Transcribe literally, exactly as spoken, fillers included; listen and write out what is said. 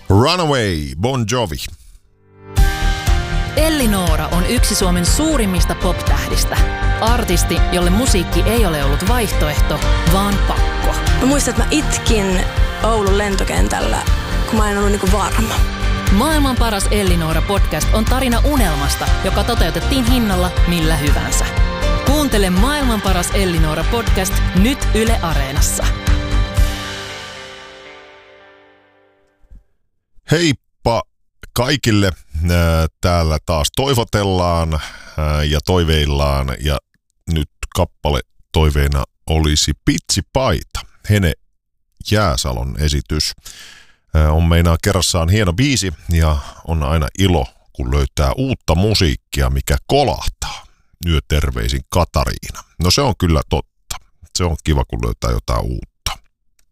Runaway, Bon Jovi. Elli Noora on yksi Suomen suurimmista pop-tähdistä. Artisti, jolle musiikki ei ole ollut vaihtoehto, vaan pakko. Mä muistan, että mä itkin Oulun lentokentällä, kun mä en ollut niinku varma. Maailman paras Elli Noora podcast on tarina unelmasta, joka toteutettiin hinnalla millä hyvänsä. Kuuntele Maailman paras Elli Noora podcast nyt Yle Areenassa. Heippa kaikille. Täällä taas toivotellaan ja toiveillaan ja nyt kappale toiveena olisi Pitsipaita. Hene Jääsalon esitys. On meinaa kerrassaan hieno biisi ja on aina ilo, kun löytää uutta musiikkia, mikä kolahtaa. Yöterveisin Katariina. No se on kyllä totta. Se on kiva, kun löytää jotain uutta.